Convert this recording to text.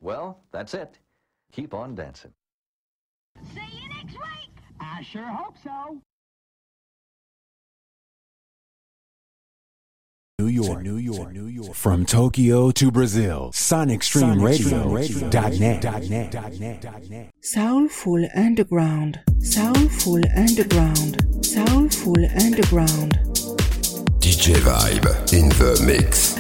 Well, that's it. Keep on dancing. See you next week. I sure hope so. New York. From Tokyo to Brazil, SonicStreamRadio.net. Soulful Underground. Soulful Underground. Soulful Underground. DJ Vibe in the mix.